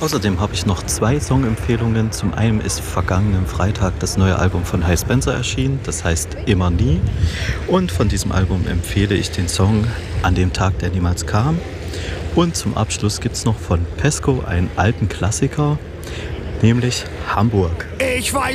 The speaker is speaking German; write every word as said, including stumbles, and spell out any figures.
Außerdem habe ich noch zwei Songempfehlungen. Zum einen ist vergangenen Freitag das neue Album von Hy Spencer erschienen, das heißt Immer Nie. Und von diesem Album empfehle ich den Song An dem Tag, der niemals kam. Und zum Abschluss gibt es noch von Pesco einen alten Klassiker, nämlich Hamburg. Ich weiß